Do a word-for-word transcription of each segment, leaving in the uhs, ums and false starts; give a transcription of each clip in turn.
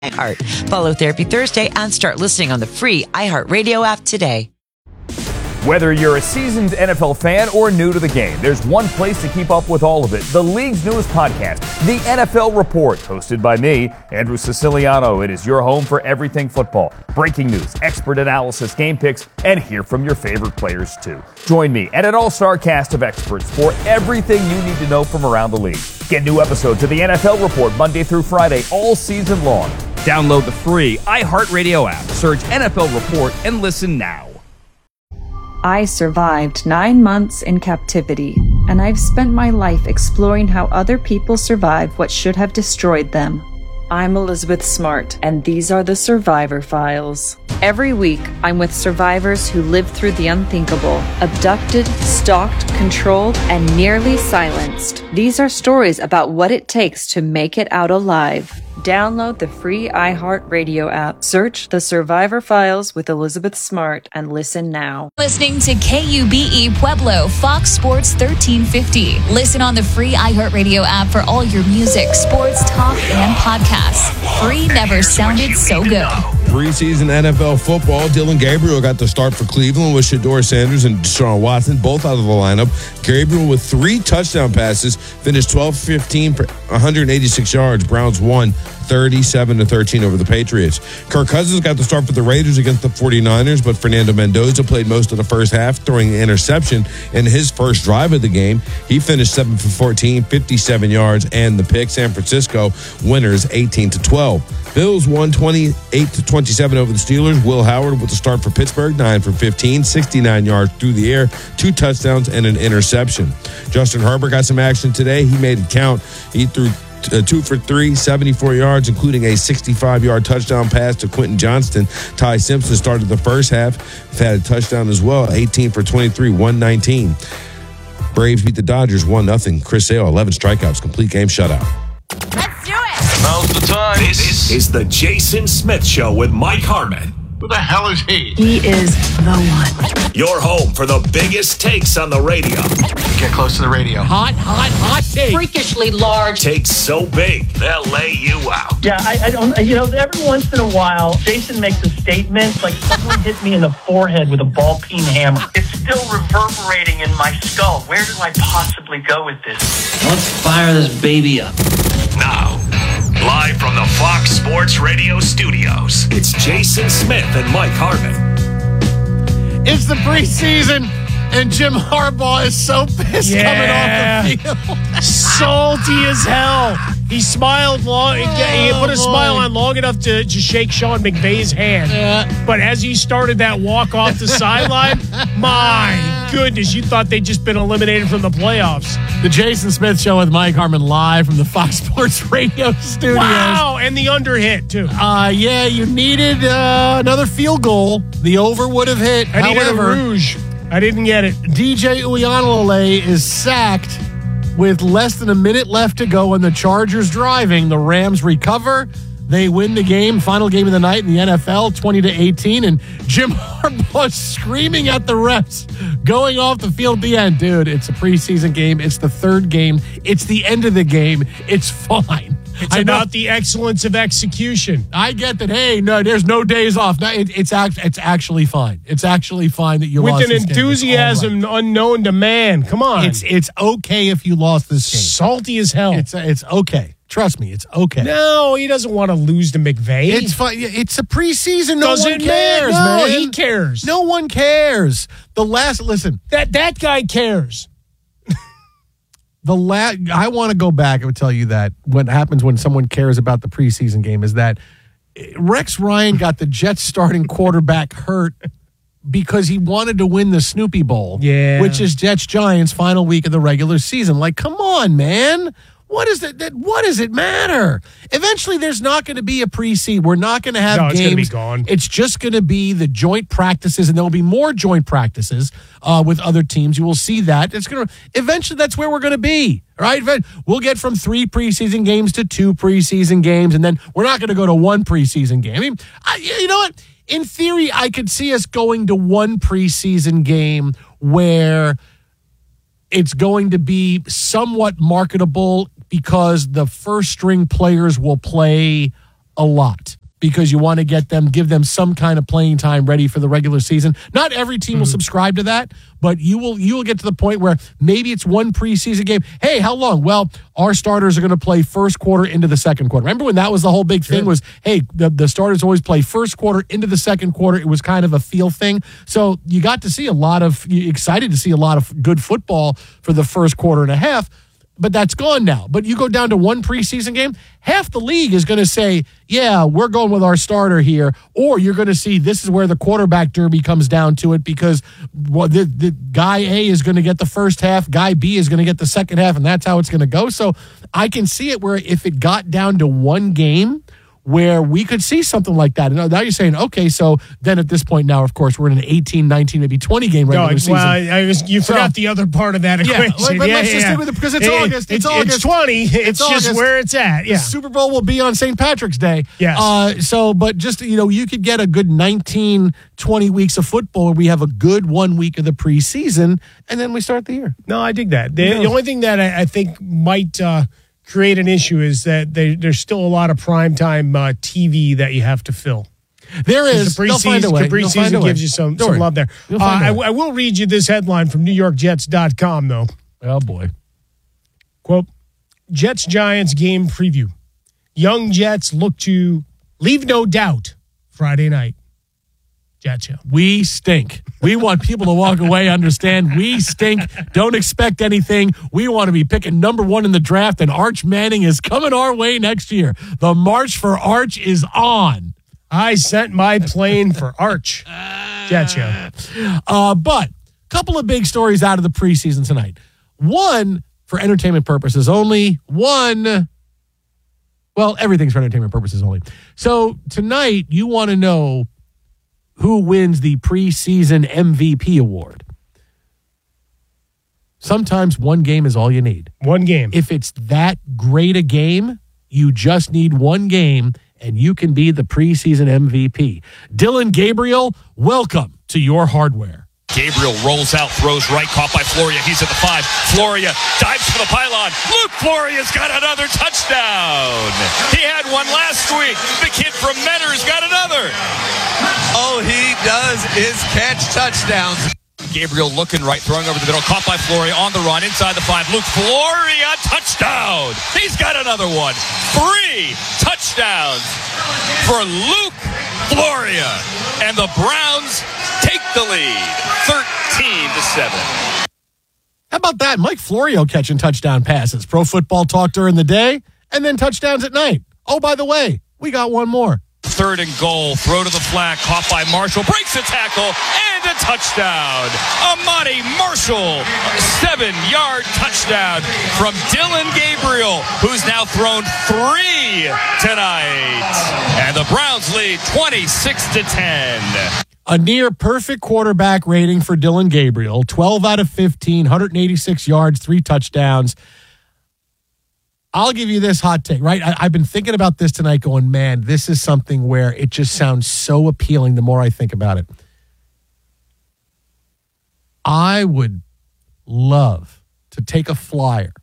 iHeart. Follow Therapy Thursday and start listening on the free iHeartRadio app today. Whether you're a seasoned N F L fan or new to the game, there's one place to keep up with all of it. The league's newest podcast, The N F L Report, hosted by me, Andrew Siciliano. It is your home for everything football. Breaking news, expert analysis, game picks, and hear from your favorite players too. Join me and an all-star cast of experts for everything you need to know from around the league. Get new episodes of The N F L Report Monday through Friday all season long. Download the free iHeartRadio app, search N F L Report, and listen now. I survived nine months in captivity, and I've spent my life exploring how other people survived what should have destroyed them. I'm Elizabeth Smart, and these are the Survivor Files. Every week, I'm with survivors who lived through the unthinkable, abducted, stalked, controlled, and nearly silenced. These are stories about what it takes to make it out alive. Download the free iHeartRadio app. Search The Survivor Files with Elizabeth Smart and listen now. Listening to K U B E Pueblo, Fox Sports thirteen fifty. Listen on the free iHeartRadio app for all your music, sports, talk, and podcasts. Free never sounded so good. Preseason N F L football, Dylan Gabriel got the start for Cleveland with Shedeur Sanders and Deshaun Watson, both out of the lineup. Gabriel with three touchdown passes, finished twelve fifteen for one hundred eighty-six yards. Browns won thirty-seven to thirteen over the Patriots. Kirk Cousins got the start for the Raiders against the 49ers, but Fernando Mendoza played most of the first half, throwing an interception in his first drive of the game. He finished seven for fourteen, fifty-seven yards, and the pick. San Francisco winners eighteen to twelve. Bills won twenty-eight to twenty-seven over the Steelers. Will Howard with the start for Pittsburgh, nine for fifteen, sixty-nine yards through the air, two touchdowns, and an interception. Justin Herbert got some action today. He made it count. He threw uh, two for three, seventy-four yards, including a sixty-five-yard touchdown pass to Quentin Johnston. Ty Simpson started the first half, had a touchdown as well, eighteen for twenty-three, one nineteen. Braves beat the Dodgers one nothing. Chris Sale, eleven strikeouts, complete game shutout. Let's do it. Now's the time. This, this is the Jason Smith Show with Mike Harmon. Who the hell is he? He is the one. Your home for the biggest takes on the radio. Get close to the radio. Hot, hot, hot take. Freakishly large. Takes so big, they'll lay you out. Yeah, I, I don't, you know, every once in a while, Jason makes a statement like someone hit me in the forehead with a ball peen hammer. It's still reverberating in my skull. Where do I possibly go with this? Let's fire this baby up. Now, live from the Fox Sports Radio studios, it's Jason Smith and Mike Harmon. It's the preseason, and Jim Harbaugh is so pissed yeah. coming off the field. Salty as hell. He smiled long. He Oh, put a boy. smile on long enough to, to shake Sean McVay's hand. Yeah. But as he started that walk off the sideline, my goodness, you thought they'd just been eliminated from the playoffs. The Jason Smith Show with Mike Harmon live from the Fox Sports Radio studios. Wow, and the under hit, too. Uh, yeah, you needed uh, another field goal. The over would have hit. I needed However, a rouge. I didn't get it. D J Uiagalelei is sacked with less than a minute left to go and the Chargers driving. The Rams recover. They win the game, final game of the night in the N F L, twenty to eighteen, and Jim Harbaugh screaming at the refs going off the field at the end. Dude, it's a preseason game. It's the third game. It's the end of the game. It's fine. It's I about know, the excellence of execution. I get that. Hey, no, there's no days off. No, it, it's act, it's actually fine. It's actually fine that you With lost an this game. It's all enthusiasm right. unknown to man. Come on. It's it's okay if you lost this game. Salty as hell. It's it's okay. Trust me, it's okay. No, he doesn't want to lose to McVay. It's fine. It's a preseason. No Doesn't one cares, matter. No, man. he cares. No one cares. The last listen. That that guy cares. The last I want to go back and tell you that what happens when someone cares about the preseason game is that Rex Ryan got the Jets starting quarterback hurt because he wanted to win the Snoopy Bowl, yeah. which is Jets Giants final week of the regular season. Like, come on, man. What is that? that what does it matter? Eventually, there's not going to be a preseason. We're not going to have no, it's games. Gonna be gone. It's just going to be the joint practices, and there will be more joint practices uh, with other teams. You will see that. It's going to eventually. That's where we're going to be. Right? We'll get from three preseason games to two preseason games, and then we're not going to go to one preseason game. I mean, I, you know what? In theory, I could see us going to one preseason game where it's going to be somewhat marketable because the first string players will play a lot because you want to get them, give them some kind of playing time ready for the regular season. Not every team will subscribe to that, but you will you will get to the point where maybe it's one preseason game. Hey, how long? Well, our starters are going to play first quarter into the second quarter. Remember when that was the whole big thing was, hey, the, the starters always play first quarter into the second quarter. It was kind of a feel thing. So you got to see a lot of, you excited to see a lot of good football for the first quarter and a half. But that's gone now. But you go down to one preseason game, half the league is going to say, yeah, we're going with our starter here. Or you're going to see this is where the quarterback derby comes down to it because well, the, the guy A is going to get the first half, guy B is going to get the second half, and that's how it's going to go. So I can see it where if it got down to one game, where we could see something like that. And now you're saying, okay, so then at this point now, of course, we're in an eighteen, nineteen, maybe twenty game regular no, season. Well, I was, you so, forgot the other part of that equation. Yeah, but yeah, let's yeah, just yeah. do it because it's it, August. It's, it, August. It's twenty. It's, it's just August. where it's at. Yeah. Super Bowl will be on Saint Patrick's Day. Yes. Uh, so, but just, you know, you could get a good nineteen, twenty weeks of football where we have a good one week of the preseason, and then we start the year. No, I dig that. The, the only thing that I, I think might uh, create an issue is that they, there's still a lot of primetime uh, T V that you have to fill. There is. The They'll find a way. preseason, the They'll find a preseason way. gives you some, Don't some worry. love there. Uh, You'll find a I, way. I will read you this headline from New York Jets dot com, though. Oh, boy. Quote, Jets-Giants game preview. Young Jets look to leave no doubt Friday night. Jet Show. We stink. We want people to walk away, understand we stink. Don't expect anything. We want to be picking number one in the draft, and Arch Manning is coming our way next year. The march for Arch is on. I sent my plane for Arch. Jet Show. Uh, but a couple of big stories out of the preseason tonight. One, for entertainment purposes only. One, well, everything's for entertainment purposes only. So tonight, you want to know who wins the preseason M V P award. Sometimes one game is all you need. One game. If it's that great a game, you just need one game, and you can be the preseason M V P. Dylan Gabriel, welcome to your hardware. Gabriel rolls out, throws right, caught by Floria. He's at the five. Floria dives for the pylon. Luke Floria's got another touchdown. He had one last week. The kid from Mentor's got another. All he does is catch touchdowns. Gabriel looking right, throwing over the middle, caught by Floria on the run, inside the five. Luke Floria, touchdown. He's got another one. Three touchdowns for Luke Floria. And the Browns take the lead, thirteen to seven. How about that? Mike Florio catching touchdown passes. Pro Football Talk during the day, and then touchdowns at night. Oh, by the way, we got one more. Third and goal, throw to the flat, caught by Marshall, breaks a tackle, and a touchdown. Amani Marshall, seven-yard touchdown from Dylan Gabriel, who's now thrown three tonight. And the Browns lead twenty-six to ten. A near perfect quarterback rating for Dylan Gabriel, twelve out of fifteen, one hundred eighty-six yards, three touchdowns. I'll give you this hot take, right? I, I've been thinking about this tonight going, man, this is something where it just sounds so appealing the more I think about it. I would love to take a flyer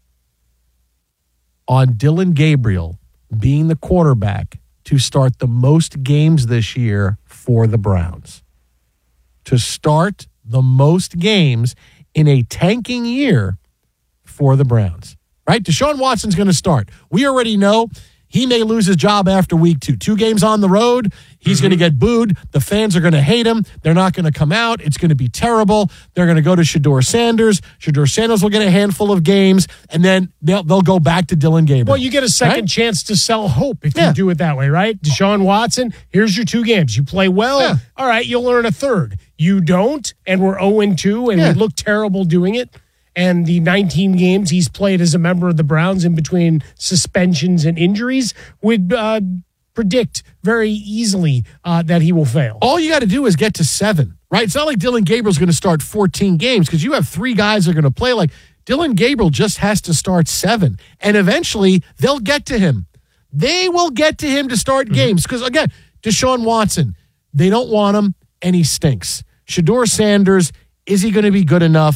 on Dylan Gabriel being the quarterback to start the most games this year for the Browns. To start the most games in a tanking year for the Browns. Right? Deshaun Watson's going to start. We already know he may lose his job after week two. Two games on the road, he's mm-hmm. going to get booed. The fans are going to hate him. They're not going to come out. It's going to be terrible. They're going to go to Shedeur Sanders. Shedeur Sanders will get a handful of games, and then they'll, they'll go back to Dylan Gabriel. Well, you get a second right? chance to sell hope if yeah. you do it that way, right? Deshaun Watson, here's your two games. You play well, yeah. all right, you'll earn a third. You don't, and we're oh and two, and yeah. we look terrible doing it. And the nineteen games he's played as a member of the Browns in between suspensions and injuries would uh, predict very easily uh, that he will fail. All you got to do is get to seven, right? It's not like Dylan Gabriel's going to start fourteen games because you have three guys that are going to play. Like Dylan Gabriel just has to start seven. And eventually they'll get to him. They will get to him to start mm-hmm. games because, again, Deshaun Watson, they don't want him and he stinks. Shedeur Sanders, is he going to be good enough?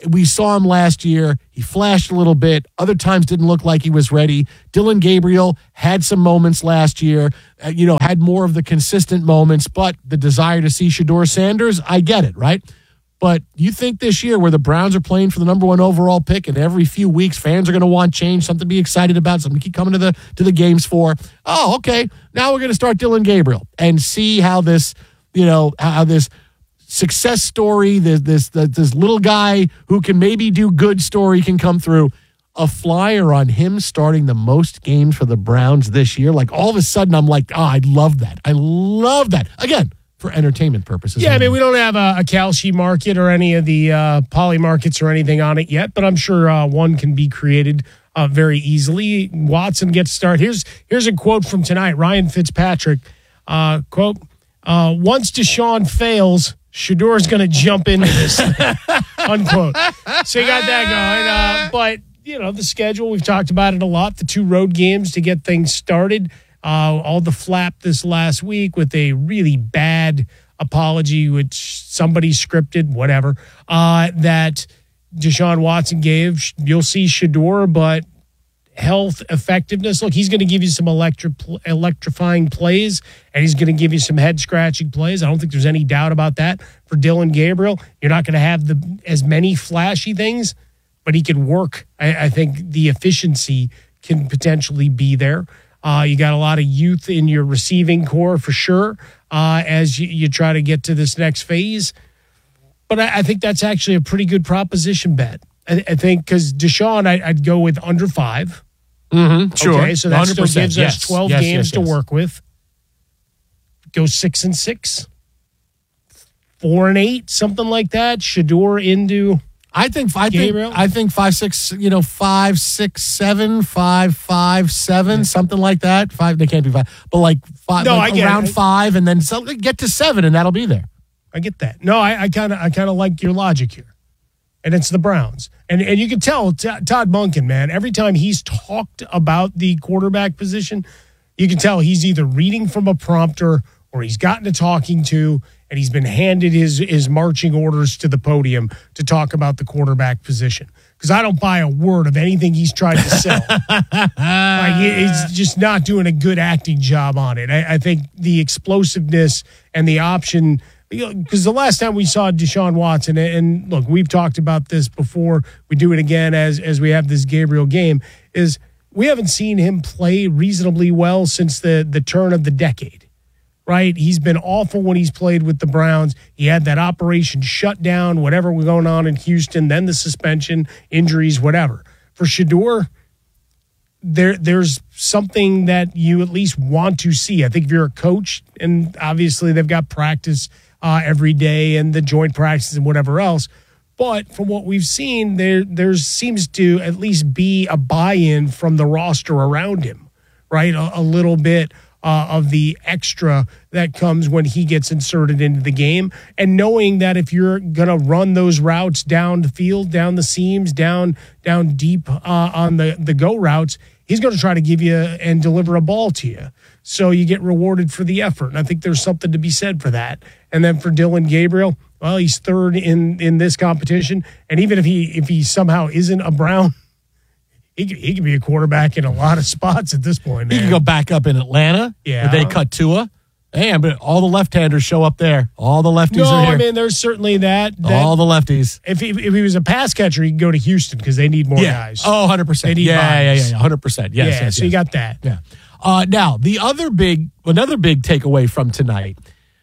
We saw him last year. He flashed a little bit. Other times didn't look like he was ready. Dillon Gabriel had some moments last year, uh, you know, had more of the consistent moments, but the desire to see Shedeur Sanders, I get it, right? But you think this year where the Browns are playing for the number one overall pick and every few weeks fans are going to want change, something to be excited about, something to keep coming to the to the games for. Oh, okay. Now we're going to start Dillon Gabriel and see how this, you know, how this success story, this, this this little guy who can maybe do good story can come through. A flyer on him starting the most games for the Browns this year. Like all of a sudden I'm like, oh, I love that. I love that. Again, for entertainment purposes. Yeah, I mean, we don't have a, a Kalshi market or any of the uh, poly markets or anything on it yet, but I'm sure uh, one can be created uh, very easily. Watson gets started. Here's, here's a quote from tonight. Ryan Fitzpatrick, uh, quote, uh, once Deshaun fails, Shedeur's going to jump into this, unquote. So you got that going. Uh, but, you know, the schedule, we've talked about it a lot. The two road games to get things started. Uh, all the flap this last week with a really bad apology, which somebody scripted, whatever, uh, that Deshaun Watson gave. You'll see Shedeur, but health, effectiveness. Look, he's going to give you some electri- electrifying plays, and he's going to give you some head-scratching plays. I don't think there's any doubt about that. For Dillon Gabriel, you're not going to have the as many flashy things, but he can work. I, I think the efficiency can potentially be there. Uh, you got a lot of youth in your receiving core for sure uh, as you, you try to get to this next phase. But I, I think that's actually a pretty good proposition bet. I, I think because Deshaun, I, I'd go with under five. Mm-hmm, sure. Okay, so that still gives yes. us twelve yes, games yes, to yes. work with. Go six and six, four and eight, something like that. Shedeur into. I think I Gabriel? think I think five six you know five six seven five five seven something like that. Five they can't be five, but like five No, like I get around it. five, and then so, get to seven, and that'll be there. I get that. No, I kind of I kind of like your logic here, and it's the Browns, and and you can tell T- Todd Monken, man. Every time he's talked about the quarterback position, you can tell he's either reading from a prompter or he's gotten a talking to, and he's been handed his his marching orders to the podium to talk about the quarterback position. Because I don't buy a word of anything he's tried to sell. Like, he- he's just not doing a good acting job on it. I, I think the explosiveness and the option, because the last time we saw Deshaun Watson, and look, we've talked about this before, we do it again as as we have this Gabriel game, is we haven't seen him play reasonably well since the the turn of the decade. Right? He's been awful when he's played with the Browns. He had that operation shut down, whatever was going on in Houston, then the suspension, injuries, whatever. For Shedeur, there, there's something that you at least want to see. I think if you're a coach, and obviously they've got practice uh, every day and the joint practices and whatever else, but from what we've seen, there there seems to at least be a buy-in from the roster around him, right? A, a little bit Uh, of the extra that comes when he gets inserted into the game. And knowing that if you're going to run those routes down the field, down the seams, down down deep uh, on the, the go routes, he's going to try to give you and deliver a ball to you. So you get rewarded for the effort. And I think there's something to be said for that. And then for Dillon Gabriel, well, he's third in, in this competition. And even if he if he somehow isn't a Brown, He could, he could be a quarterback in a lot of spots at this point, man. He can go back up in Atlanta. Yeah. Where they cut Tua. Hey, but all the left-handers show up there. All the lefties No, are here. I mean, there's certainly that. that all the lefties. If he, if he was a pass catcher, he could go to Houston because they need more yeah. guys. Oh, one hundred percent. They need yeah, yeah, yeah, bodies. yeah, one hundred percent. Yes, yeah, yes, so yes. you got that. Yeah. Uh, now, the other big, another big takeaway from tonight,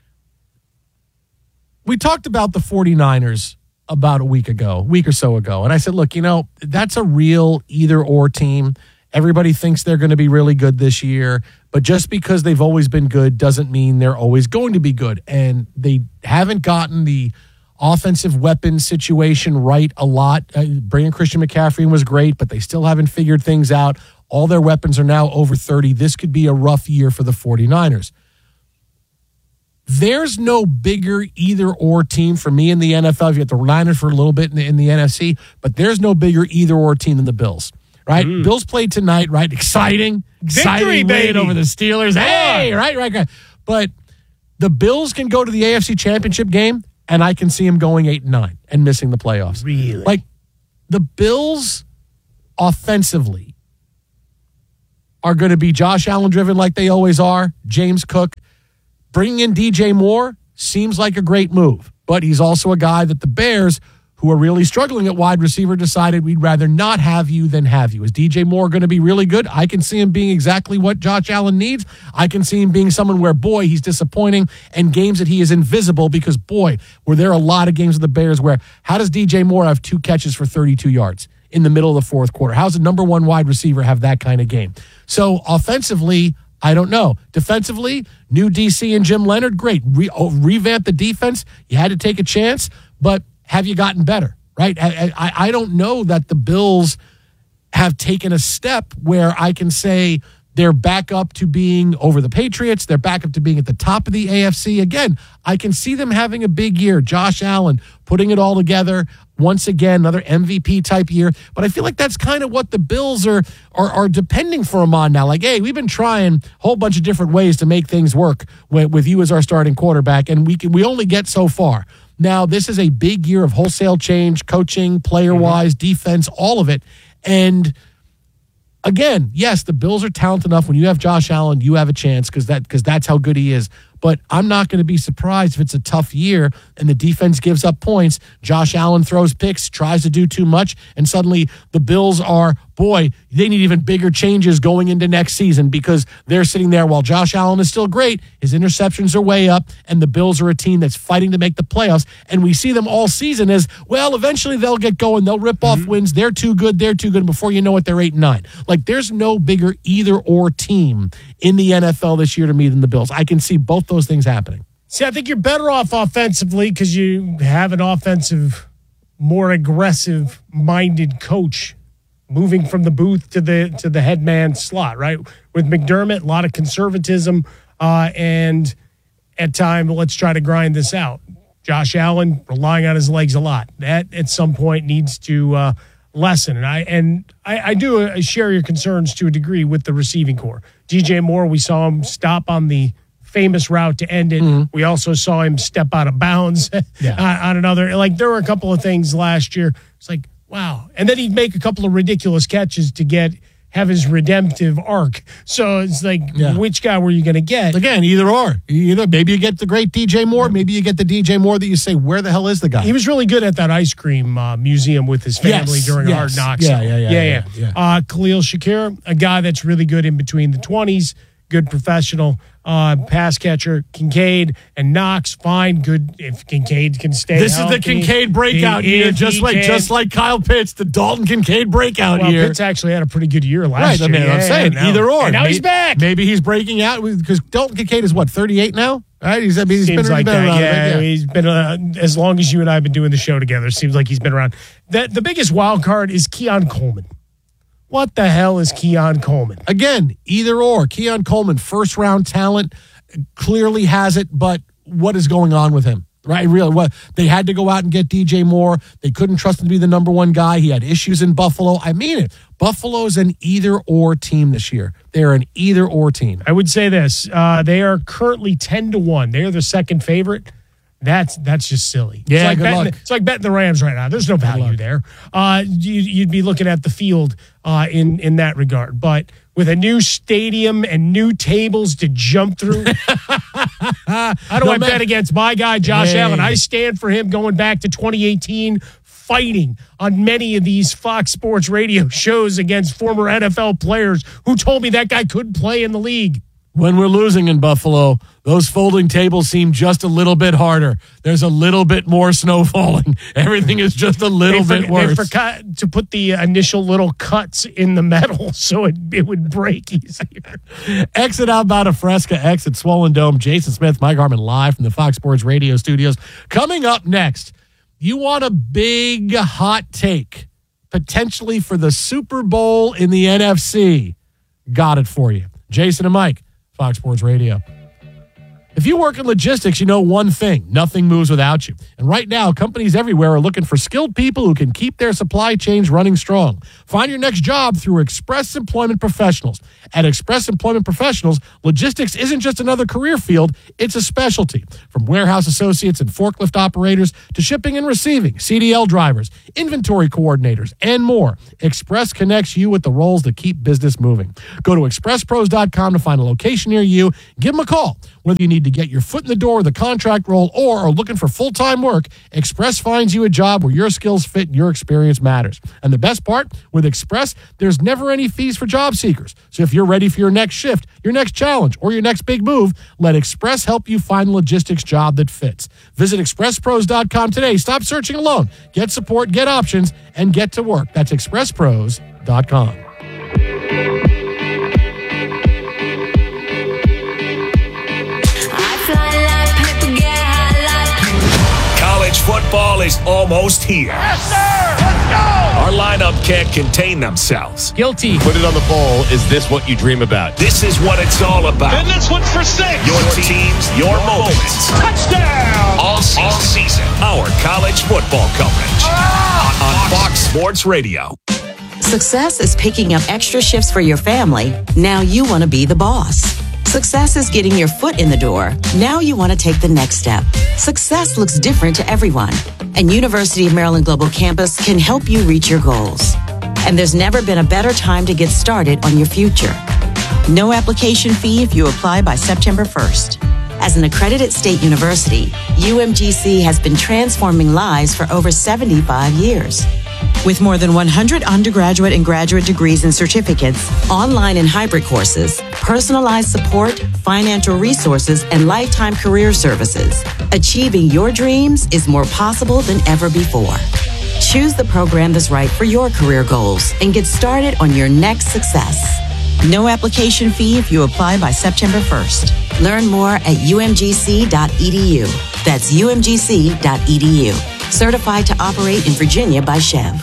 we talked about the 49ers about a week ago, a week or so ago. And I said, look, you know, that's a real either-or team. Everybody thinks they're going to be really good this year, but just because they've always been good doesn't mean they're always going to be good. And they haven't gotten the offensive weapon situation right a lot. Uh, bringing Christian McCaffrey was great, but they still haven't figured things out. All their weapons are now over thirty. This could be a rough year for the 49ers. There's no bigger either-or team for me in the N F L. You got the Niners for a little bit in the, in the N F C, but there's no bigger either-or team than the Bills, right? Mm. Bills played tonight, right? Exciting. Exciting Victory, win baby. over the Steelers. Hey, right, right, right. But the Bills can go to the A F C Championship game and I can see him going eight and nine and missing the playoffs. Really? Like, the Bills offensively are going to be Josh Allen driven like they always are. James Cook. Bringing in D J Moore seems like a great move, but he's also a guy that the Bears, who are really struggling at wide receiver, decided we'd rather not have you than have you. Is D J Moore going to be really good? I can see him being exactly what Josh Allen needs. I can see him being someone where, boy, he's disappointing, and games that he is invisible because, boy, were there a lot of games with the Bears where how does D J Moore have two catches for thirty-two yards in the middle of the fourth quarter? How's a number one wide receiver have that kind of game? So offensively, I don't know. Defensively, new D C and Jim Leonard, great. Re- oh, revamp the defense. You had to take a chance, but have you gotten better, right? I, I, I don't know that the Bills have taken a step where I can say they're back up to being over the Patriots. They're back up to being at the top of the A F C. Again, I can see them having a big year. Josh Allen putting it all together. Once again, another M V P type year. But I feel like that's kind of what the Bills are, are are depending for him on now. Like, hey, we've been trying a whole bunch of different ways to make things work with, with you as our starting quarterback, and we can we only get so far. Now, this is a big year of wholesale change, coaching, player-wise, mm-hmm. defense, all of it. And again, yes, the Bills are talented enough. When you have Josh Allen, you have a chance because that because that's how good he is. But I'm not going to be surprised if it's a tough year and the defense gives up points. Josh Allen throws picks, tries to do too much, and suddenly the Bills are, boy, they need even bigger changes going into next season because they're sitting there while Josh Allen is still great. His interceptions are way up, and the Bills are a team that's fighting to make the playoffs. And we see them all season as, well, eventually they'll get going. They'll rip off mm-hmm. wins. They're too good. They're too good. And before you know it, they're eight and nine. Like, there's no bigger either-or team in the N F L this year to me than the Bills. I can see both those things happening. See, I think you're better off offensively because you have an offensive, more aggressive-minded coach moving from the booth to the to the head man slot, right? With McDermott, a lot of conservatism, uh, and at time, let's try to grind this out. Josh Allen relying on his legs a lot. That at some point needs to uh, lessen. And I and I, I do uh, share your concerns to a degree with the receiving core. D J Moore, we saw him stop on the famous route to end it. Mm-hmm. We also saw him step out of bounds yeah. on, on another. Like, there were a couple of things last year. It's like, wow. And then he'd make a couple of ridiculous catches to get have his redemptive arc. So it's like, yeah. which guy were you going to get? Again, either or. Either maybe you get the great D J Moore, maybe you get the D J Moore that you say, where the hell is the guy? He was really good at that ice cream uh, museum with his family yes, during yes. Hard Knocks. Yeah, yeah, yeah. yeah, yeah, yeah. yeah. Uh, Khalil Shakir, a guy that's really good in between the twenties, good professional uh, pass catcher. Kincaid and Knox, fine, good if Kincaid can stay This healthy. is the Kincaid breakout he, year, just like can. just like Kyle Pitts, the Dalton Kincaid breakout well, year. Pitts actually had a pretty good year last right, year. I mean, yeah, I'm saying now, either or. And now maybe, he's back. Maybe he's breaking out because Dalton Kincaid is what, thirty-eight now? Right? He's, I mean, he's Seems been, like been that. around. Yeah, yeah, he's been uh, as long as you and I have been doing the show together. Seems like he's been around. The, the biggest wild card is Keon Coleman. What the hell is Keon Coleman? Again, either or. Keon Coleman, first round talent, clearly has it, but what is going on with him? Right, really. What they had to go out and get D J Moore. They couldn't trust him to be the number one guy. He had issues in Buffalo. I mean it. Buffalo's an either-or team this year. They're an either-or team. I would say this: uh, they are currently ten to one. They are the second favorite. That's that's just silly. Yeah, it's like good betting, luck. It's like betting the Rams right now. There's no value there. Uh, you, you'd be looking at the field uh, in in that regard, but with a new stadium and new tables to jump through, how do no, I man. bet against my guy Josh hey. Allen? I stand for him going back to twenty eighteen, fighting on many of these Fox Sports radio shows against former N F L players who told me that guy couldn't play in the league. When we're losing in Buffalo, those folding tables seem just a little bit harder. There's a little bit more snow falling. Everything is just a little they bit for, worse. They forgot to put the initial little cuts in the metal so it, it would break easier. Exit Outbound of Fresca, exit Swollen Dome. Jason Smith, Mike Harmon, live from the Fox Sports Radio studios. Coming up next, you want a big hot take, potentially for the Super Bowl in the N F C. Got it for you. Jason and Mike. Fox Sports Radio. If you work in logistics, you know one thing: nothing moves without you. And right now, companies everywhere are looking for skilled people who can keep their supply chains running strong. Find your next job through Express Employment Professionals. At Express Employment Professionals, logistics isn't just another career field, it's a specialty. From warehouse associates and forklift operators to shipping and receiving, C D L drivers, inventory coordinators, and more, Express connects you with the roles that keep business moving. Go to express pros dot com to find a location near you. Give them a call. Whether you need to get your foot in the door with a contract role or are looking for full-time work, Express finds you a job where your skills fit and your experience matters. And the best part, with Express, there's never any fees for job seekers. So if you're ready for your next shift, your next challenge, or your next big move, let Express help you find a logistics job that fits. Visit express pros dot com today. Stop searching alone. Get support, get options, and get to work. That's express pros dot com. College football is almost here. Yes, sir! Let's go! Our lineup can't contain themselves. Guilty. Put it on the bowl. Is this what you dream about? This is what it's all about. And this one's for six. Your teams, your moments. Touchdown! All season. All season. Our college football coverage. Ah! On, on Fox Sports Radio. Success is picking up extra shifts for your family. Now you want to be the boss. Success is getting your foot in the door. Now you want to take the next step. Success looks different to everyone, and University of Maryland Global Campus can help you reach your goals. And there's never been a better time to get started on your future. No application fee if you apply by September first. As an accredited state university, U M G C has been transforming lives for over seventy-five years. With more than one hundred undergraduate and graduate degrees and certificates, online and hybrid courses, personalized support, financial resources, and lifetime career services, achieving your dreams is more possible than ever before. Choose the program that's right for your career goals and get started on your next success. No application fee if you apply by September first. Learn more at u m g c dot e d u. That's u m g c dot e d u. Certified to operate in Virginia by Chev.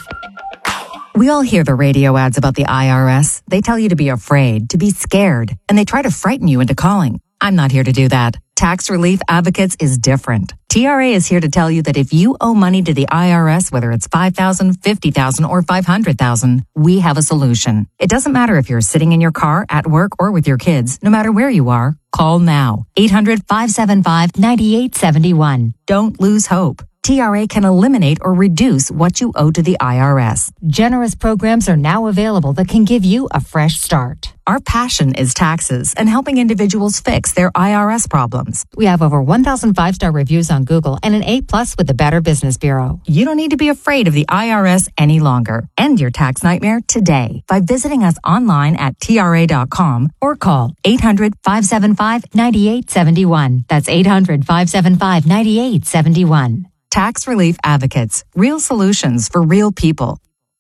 We all hear the radio ads about the I R S. They tell you to be afraid, to be scared, and they try to frighten you into calling. I'm not here to do that. Tax Relief Advocates is different. T R A is here to tell you that if you owe money to the I R S, whether it's five thousand dollars, fifty thousand dollars, or five hundred thousand dollars, we have a solution. It doesn't matter if you're sitting in your car, at work, or with your kids. No matter where you are, call now. eight hundred, five seven five, nine eight seven one. Don't lose hope. T R A can eliminate or reduce what you owe to the I R S. Generous programs are now available that can give you a fresh start. Our passion is taxes and helping individuals fix their I R S problems. We have over one thousand five-star reviews on Google and an A plus with the Better Business Bureau. You don't need to be afraid of the I R S any longer. End your tax nightmare today by visiting us online at T R A dot com or call eight hundred, five seven five, nine eight seven one. That's eight hundred, five seven five, nine eight seven one. Tax Relief Advocates. Real solutions for real people.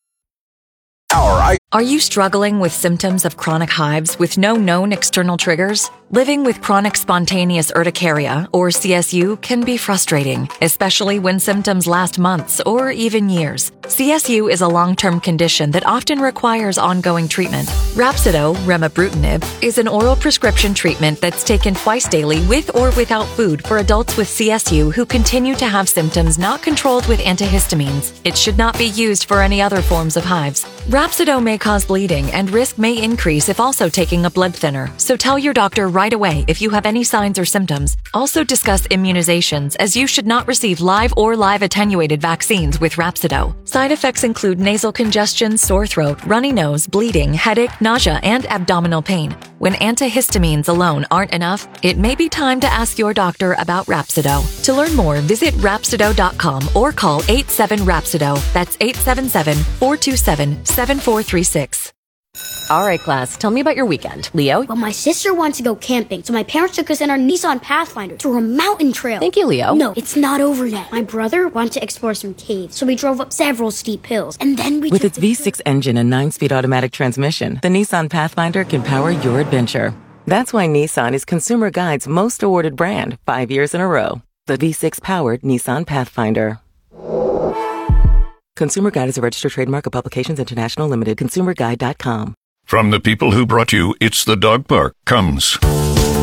Are you struggling with symptoms of chronic hives with no known external triggers? Living with chronic spontaneous urticaria, or C S U, can be frustrating, especially when symptoms last months or even years. C S U is a long-term condition that often requires ongoing treatment. Rhapsido, remibrutinib, is an oral prescription treatment that's taken twice daily with or without food for adults with C S U who continue to have symptoms not controlled with antihistamines. It should not be used for any other forms of hives. Rhapsido may cause bleeding and risk may increase if also taking a blood thinner, so tell your doctor right away if you have any signs or symptoms. Also discuss immunizations, as you should not receive live or live attenuated vaccines with Rhapsido. Side effects include nasal congestion, sore throat, runny nose, bleeding, headache, nausea, and abdominal pain. When antihistamines alone aren't enough, it may be time to ask your doctor about Rhapsido. To learn more, visit Rhapsido dot com or call eight seven Rhapsido. That's eight seven seven, four two seven, seven four three six. All right, class, tell me about your weekend. Leo? Well, my sister wanted to go camping, so my parents took us in our Nissan Pathfinder to a mountain trail. Thank you, Leo. No, it's not over yet. My brother wanted to explore some caves, so we drove up several steep hills, and then we With took its V six engine and nine-speed automatic transmission, the Nissan Pathfinder can power your adventure. That's why Nissan is Consumer Guide's most awarded brand, five years in a row. The V six-powered Nissan Pathfinder. Consumer Guide is a registered trademark of Publications International Limited. consumer guide dot com. From the people who brought you It's the Dog Park comes